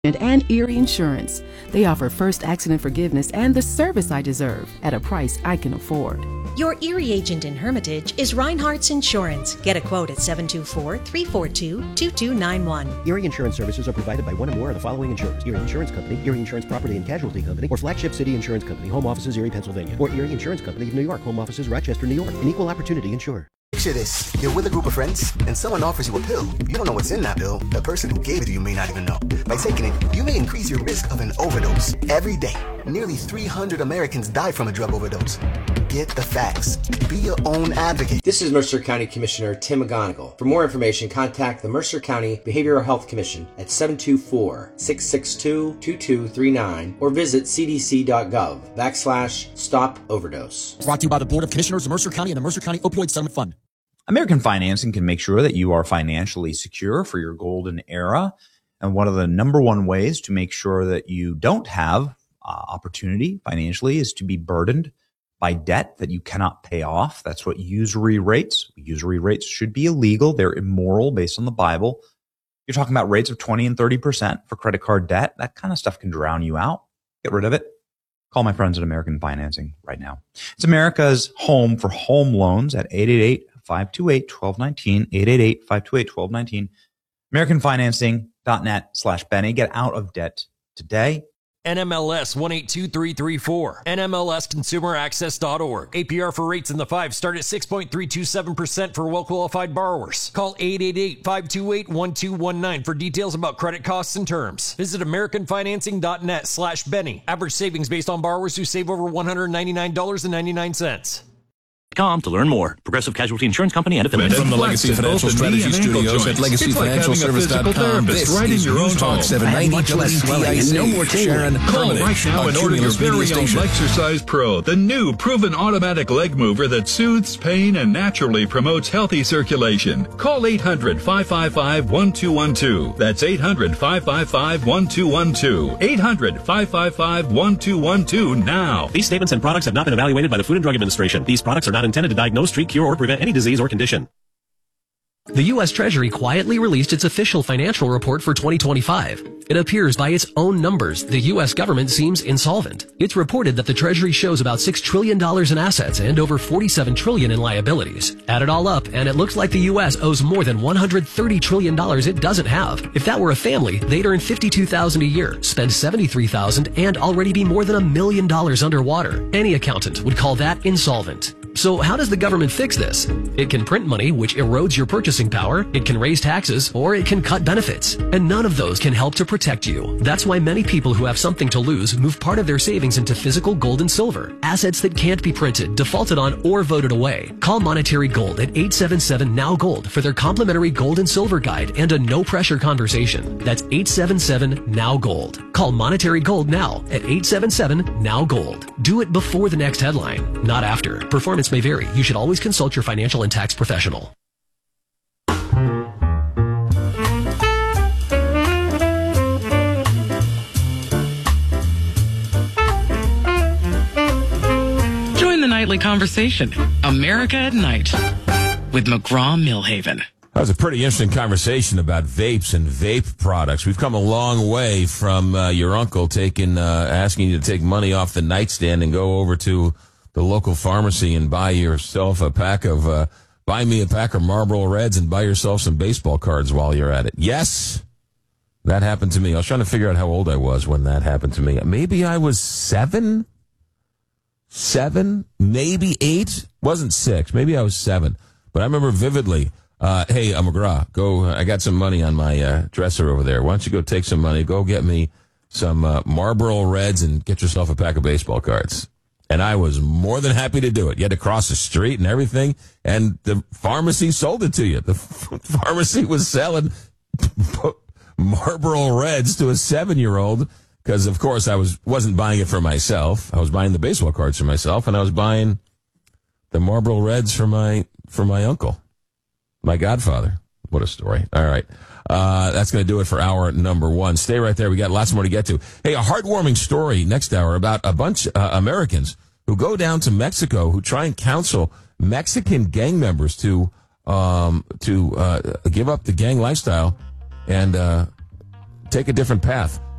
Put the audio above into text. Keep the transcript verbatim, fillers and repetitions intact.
and Erie Insurance. They offer first accident forgiveness and the service I deserve at a price I can afford. Your Erie agent in Hermitage is Reinhardt's Insurance. Get a quote at seven two four, three four two, two two nine one. Erie Insurance services are provided by one or more of the following insurers: Erie Insurance Company, Erie Insurance Property and Casualty Company, or Flagship City Insurance Company, home offices Erie, Pennsylvania, or Erie Insurance Company of New York, home offices Rochester, New York. An equal opportunity insurer. Picture this. You're with a group of friends, and someone offers you a pill. You don't know what's in that pill. The person who gave it to you may not even know. By taking it, you may increase your risk of an overdose. Every day, nearly three hundred Americans die from a drug overdose. Get the facts. Be your own advocate. This is Mercer County Commissioner Tim McGonigal. For more information, contact the Mercer County Behavioral Health Commission at seven two four, six six two, two two three nine or visit cdc.gov backslash stop overdose. Brought to you by the Board of Commissioners of Mercer County and the Mercer County Opioid Settlement Fund. American Financing can make sure that you are financially secure for your golden era. And one of the number one ways to make sure that you don't have uh, opportunity financially is to be burdened by debt that you cannot pay off. That's what usury rates. Usury rates should be illegal. They're immoral based on the Bible. You're talking about rates of twenty and thirty percent for credit card debt. That kind of stuff can drown you out. Get rid of it. Call my friends at American Financing right now. It's America's home for home loans at eight eight eight, five two eight, one two one nine, eight eight eight, five two eight, one two one nine, americanfinancing.net slash Benny. Get out of debt today. N M L S one eight two three three four. N M L S consumer access dot org. A P R for rates in the five start at six point three two seven percent for well-qualified borrowers. Call eight eight eight, five two eight, one two one nine for details about credit costs and terms. Visit americanfinancing.net slash Benny. Average savings based on borrowers who save over one hundred ninety-nine dollars and ninety-nine cents. Com to learn more. Progressive Casualty Insurance Company and affiliates. From the Legacy Financial Strategy Studios at legacy financial service dot com. This right in is your News own Talk home. seven ninety Much less swelling and no more Sharon Call Hermitage right now on and order your Cumulus Media very own Station. Lexercise Pro, the new proven automatic leg mover that soothes pain and naturally promotes healthy circulation. Call eight hundred, five five five, one two one two. That's eight hundred, five five five, one two one two. eight hundred, five five five, one two one two now. These statements and products have not been evaluated by the Food and Drug Administration. These products are not intended to diagnose, treat, cure, or prevent any disease or condition. The U S Treasury quietly released its official financial report for twenty twenty-five. It appears by its own numbers, the U S government seems insolvent. It's reported that the Treasury shows about six trillion dollars in assets and over forty-seven trillion dollars in liabilities. Add it all up, and it looks like the U S owes more than one hundred thirty trillion dollars it doesn't have. If that were a family, they'd earn fifty-two thousand dollars a year, spend seventy-three thousand dollars, and already be more than a million dollars underwater. Any accountant would call that insolvent. So how does the government fix this? It can print money, which erodes your purchasing power, it can raise taxes, or it can cut benefits. And none of those can help to protect you. That's why many people who have something to lose move part of their savings into physical gold and silver, assets that can't be printed, defaulted on, or voted away. Call Monetary Gold at eight seven seven, N O W Gold for their complimentary gold and silver guide and a no-pressure conversation. That's eight seven seven, N O W Gold. Call Monetary Gold now at eight seven seven, N O W Gold. Do it before the next headline, not after. Performance may vary. You should always consult your financial and tax professional. Join the nightly conversation, America at Night, with McGraw-Millhaven. That was a pretty interesting conversation about vapes and vape products. We've come a long way from uh, your uncle taking, uh, asking you to take money off the nightstand and go over to the local pharmacy and buy yourself a pack of, uh, buy me a pack of Marlboro Reds and buy yourself some baseball cards while you're at it. Yes, that happened to me. I was trying to figure out how old I was when that happened to me. Maybe I was seven, seven, maybe eight, wasn't six. Maybe I was seven, but I remember vividly, uh, hey, uh, McGraw, go, I got some money on my, uh, dresser over there. Why don't you go take some money, go get me some, uh, Marlboro Reds and get yourself a pack of baseball cards. And I was more than happy to do it. You had to cross the street and everything, and the pharmacy sold it to you. The pharmacy was selling Marlboro Reds to a seven-year-old because, of course, I was, wasn't buying it for myself. I was buying the baseball cards for myself, and I was buying the Marlboro Reds for my for my uncle, my godfather. What a story. All right. Uh, that's going to do it for hour number one. Stay right there. We got lots more to get to. Hey, a heartwarming story next hour about a bunch of uh, Americans who go down to Mexico, who try and counsel Mexican gang members to um, to uh, give up the gang lifestyle and uh, take a different path.